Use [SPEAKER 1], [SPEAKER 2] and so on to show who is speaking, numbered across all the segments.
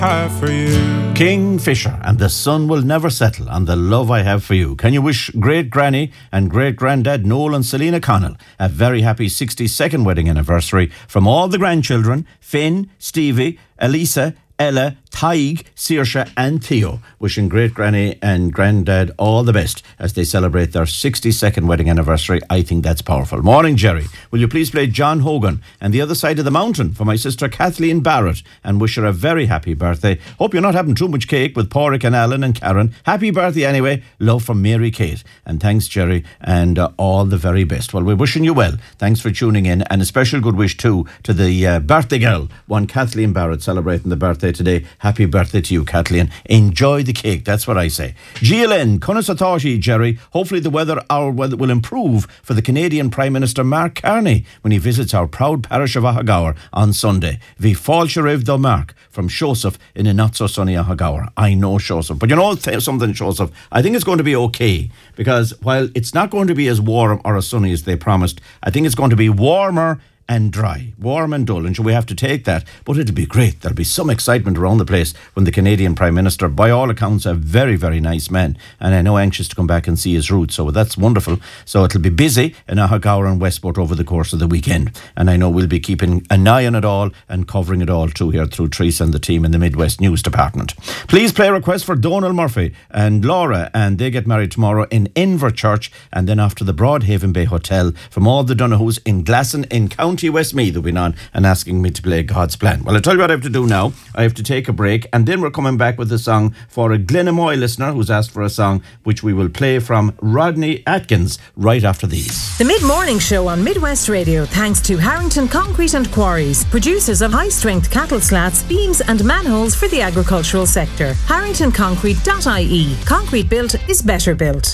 [SPEAKER 1] have for you.
[SPEAKER 2] Kingfisher and the sun will never settle on the love I have for you. Can you wish great granny and great granddad Noel and Selena Connell a very happy 62nd wedding anniversary from all the grandchildren, Finn, Stevie, Elisa, Ella, Taig, Saoirse and Theo. Wishing great granny and granddad all the best as they celebrate their 62nd wedding anniversary. I think that's powerful. Morning, Jerry. Will you please play John Hogan and The Other Side of the Mountain for my sister Kathleen Barrett and wish her a very happy birthday. Hope you're not having too much cake with Porrick and Alan and Karen. Happy birthday anyway. Love from Mary Kate. And thanks, Jerry, and all the very best. Well, we're wishing you well. Thanks for tuning in, and a special good wish too to the birthday girl, one Kathleen Barrett, celebrating the birthday today. Happy birthday to you, Kathleen. Enjoy the cake, that's what I say. GLN, Cunasatashi, Jerry. Hopefully our weather will improve for the Canadian Prime Minister Mark Carney when he visits our proud parish of Ahagowr on Sunday. Vi Falsheriv do Mark from Shosef in a not so sunny Ahagowr. I know Shosef, but you know something, Shosef, I think it's going to be okay, because while it's not going to be as warm or as sunny as they promised, I think it's going to be warmer and dry, warm and dull, and so we have to take that, but it'll be great. There'll be some excitement around the place when the Canadian Prime Minister, by all accounts, a very, very nice man, and I know anxious to come back and see his roots, so that's wonderful. So it'll be busy in Ahagowr and Westport over the course of the weekend, and I know we'll be keeping an eye on it all and covering it all too here through Teresa and the team in the Midwest News Department. Please play a request for Donal Murphy and Laura, and they get married tomorrow in Inver Church, and then after the Broadhaven Bay Hotel, from all the Donahues in Glasson in County Westmeath have been on and asking me to play God's Plan. Well, I'll tell you what I have to do now. I have to take a break, and then we're coming back with a song for a Glenamoy listener who's asked for a song which we will play from Rodney Atkins right after these.
[SPEAKER 3] The Mid-Morning Show on Midwest Radio, thanks to Harrington Concrete and Quarries, producers of high-strength cattle slats, beams and manholes for the agricultural sector. HarringtonConcrete.ie. Concrete built is better built.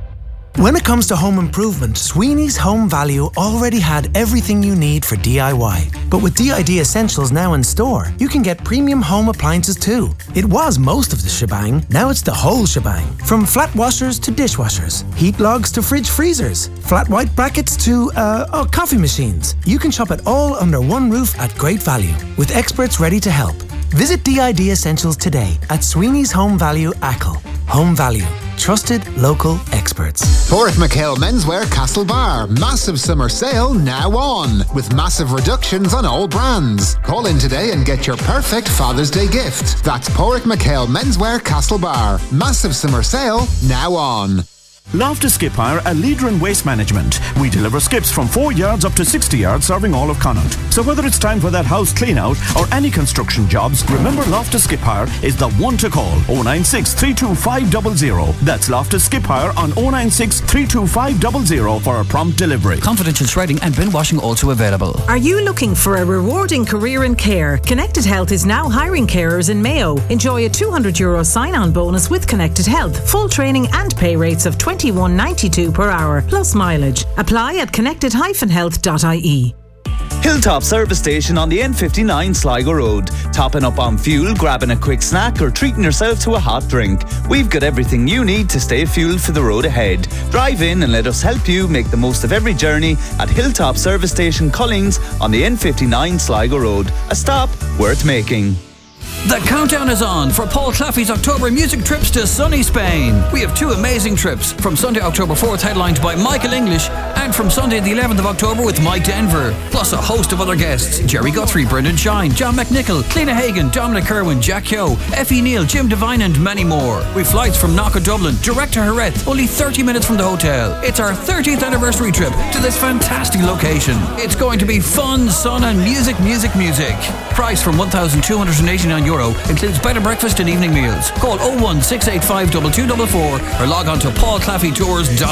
[SPEAKER 4] When it comes to home improvement, Sweeney's Home Value already had everything you need for DIY. But with DID Essentials now in store, you can get premium home appliances too. It was most of the shebang, now it's the whole shebang. From flat washers to dishwashers, heat logs to fridge freezers, flat white brackets to, coffee machines. You can shop it all under one roof at great value, with experts ready to help. Visit DID Essentials today at Sweeney's Home Value Achill. Home Value. Trusted local experts.
[SPEAKER 5] Porrick McHale Menswear Castlebar. Massive summer sale now on, with massive reductions on all brands. Call in today and get your perfect Father's Day gift. That's Porrick McHale Menswear Castlebar. Massive summer sale now on.
[SPEAKER 6] Loftus Skip Hire, a leader in waste management. We deliver skips from 4 yards up to 60 yards, serving all of Connaught. So whether it's time for that house clean out or any construction jobs, remember Loftus Skip Hire is the one to call. 096 325 00. That's Loftus Skip Hire on 096 325 00 for a prompt delivery.
[SPEAKER 7] Confidential shredding and bin washing also available.
[SPEAKER 3] Are you looking for a rewarding career in care? Connected Health is now hiring carers in Mayo. Enjoy a €200 sign-on bonus with Connected Health. Full training and pay rates of $21.92 per hour, plus mileage. Apply at connected-health.ie.
[SPEAKER 8] Hilltop Service Station on the N59 Sligo Road. Topping up on fuel, grabbing a quick snack or treating yourself to a hot drink. We've got everything you need to stay fueled for the road ahead. Drive in and let us help you make the most of every journey at Hilltop Service Station Cullings on the N59 Sligo Road. A stop worth making.
[SPEAKER 7] The countdown is on for Paul Claffey's October music trips to sunny Spain. We have two amazing trips, from Sunday, October 4th, headlined by Michael English, and from Sunday the 11th of October with Mike Denver, plus a host of other guests: Jerry Guthrie, Brendan Shine, John McNichol, Cliona Hagan, Dominic Kerwin, Jack Yo, Effie Neal, Jim Devine and many more. With flights from Knock Dublin, direct to Jerez, only 30 minutes from the hotel. It's our 30th anniversary trip to this fantastic location. It's going to be fun, sun and music. Price from €1,289, includes bed and breakfast and evening meals. Call 01685 2244 or log on to paulclaffeytours.com.